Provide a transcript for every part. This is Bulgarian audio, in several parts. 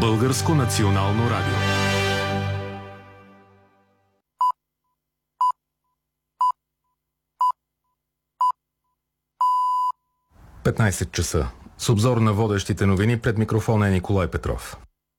Българско национално радио. Петнайсет часа. С обзор на водещите новини пред микрофона е Николай Петров.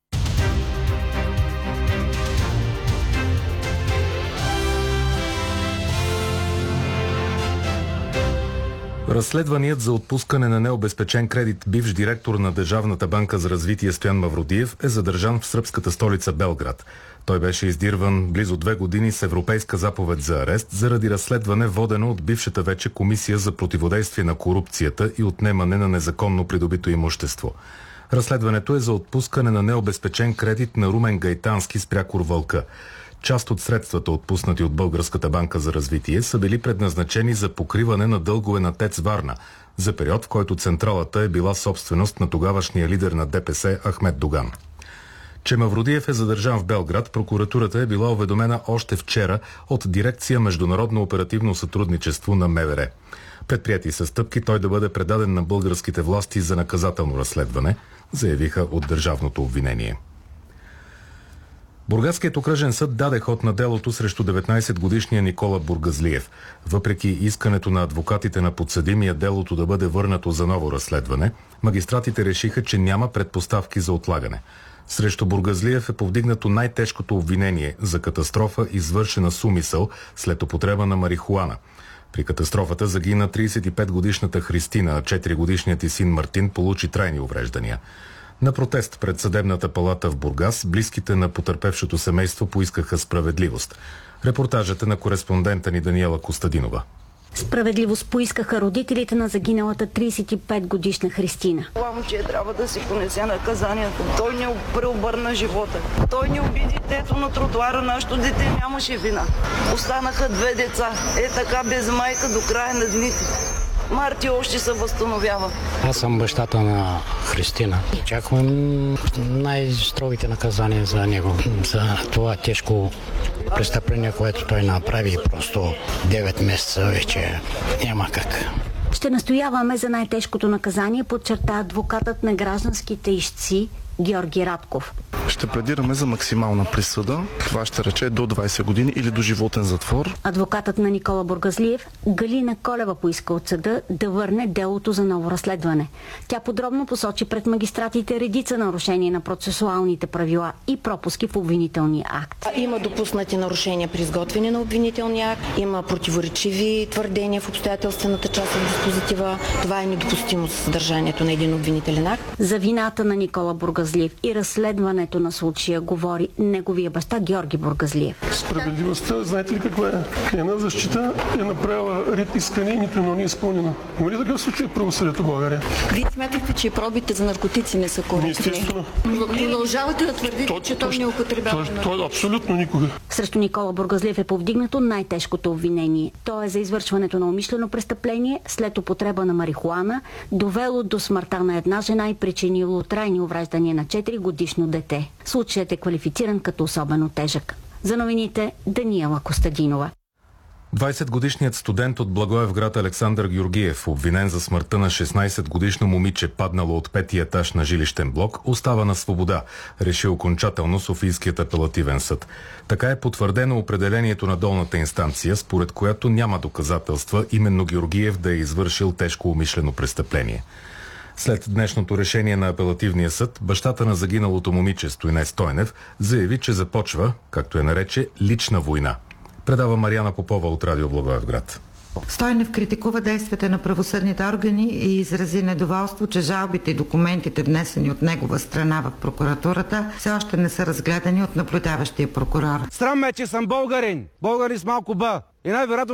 Разследваният за отпускане на необезпечен кредит бивш директор на Държавната банка за развитие Стоян Мавродиев е задържан в сръбската столица Белград. Той беше издирван близо 2 години с европейска заповед за арест заради разследване, водено от бившата вече Комисия за противодействие на корупцията и отнемане на незаконно придобито имущество. Разследването е за отпускане на необезпечен кредит на Румен Гайтански с Прякор Вълка. Част от средствата, отпуснати от Българската банка за развитие, са били предназначени за покриване на дългове на ТЕЦ Варна, за период, в който централата е била собственост на тогавашния лидер на ДПС Ахмед Доган. Че Мавродиев е задържан в Белград, прокуратурата е била уведомена още вчера от дирекция Международно оперативно сътрудничество на МВР. Предприяти са стъпки той да бъде предаден на българските власти за наказателно разследване, заявиха от държавното обвинение. Бургаският окръжен съд даде ход на делото срещу 19-годишния Никола Бургазлиев. Въпреки искането на адвокатите на подсъдимия делото да бъде върнато за ново разследване, магистратите решиха, че няма предпоставки за отлагане. Срещу Бургазлиев е повдигнато най-тежкото обвинение за катастрофа, извършена с умисъл след употреба на марихуана. При катастрофата загина 35-годишната Христина, а 4-годишният й син Мартин получи трайни увреждания. На протест пред съдебната палата в Бургас, близките на потърпевшото семейство поискаха справедливост. Репортажът е на кореспондента ни Даниела Костадинова. Справедливост поискаха родителите на загиналата 35-годишна Христина. Това момче трябва да си понесе наказанието. Той не преобърна живота. Той не уби детето на тротуара. Нашето дете нямаше вина. Останаха 2 деца. Така без майка до края на дните. Марти още се възстановява. Аз съм бащата на Христина. Очаквам най-строгите наказания за него. За това тежко престъпление, което той направи, просто 9 месеца вече няма как. Ще настояваме за най-тежкото наказание, подчерта адвокатът на гражданските ищци Георги Радков. Ще пледираме за максимална присъда. Това ще рече до 20 години или до животен затвор. Адвокатът на Никола Бургазлиев Галина Колева поиска от съда да върне делото за ново разследване. Тя подробно посочи пред магистратите редица нарушения на процесуалните правила и пропуски в обвинителния акт. Има допуснати нарушения при изготвяне на обвинителния акт, има противоречиви твърдения в обстоятелствената част от диспозитива. Това е недопустимо за съдържанието на един обвинителен акт. За вината на Никола Бургазлиев и разследването на случая говори неговия баща Георги Бургазлиев. Справедливостта, знаете ли каква е? Една защита е направила ред искане и нито едно не е изпълнено. Има ли такъв случай в правосъдието в България? Вие смятахте, че пробите за наркотици не са коректни? Естествено. Продължавате да твърдите, че той не употребява. Той абсолютно никога. Срещу Никола Бургазлиев е повдигнато най-тежкото обвинение. То е за извършването на умишлено престъпление след употреба на марихуана, довело до смъртта на една жена и причинило трайни увреждания на 4-годишно дете. Случаят е квалифициран като особено тежък. За новините Даниела Костадинова. 20-годишният студент от Благоевград Александър Георгиев, обвинен за смъртта на 16-годишно момиче, паднало от 5-ти етаж на жилищен блок, остава на свобода, реши окончателно Софийският апелативен съд. Така е потвърдено определението на долната инстанция, според която няма доказателства именно Георгиев да е извършил тежко умишлено престъпление. След днешното решение на апелативния съд, бащата на загиналото момиче Стойне Стойнев заяви, че започва, както я нарече, лична война. Предава Мариана Попова от Радио Благоевград. Стойнев критикува действията на правосъдните органи и изрази недоволство, че жалбите и документите, внесени от негова страна в прокуратурата, все още не са разгледани от наблюдаващия прокурор. Срам ме, че съм българин с малко Б. И най-вероятно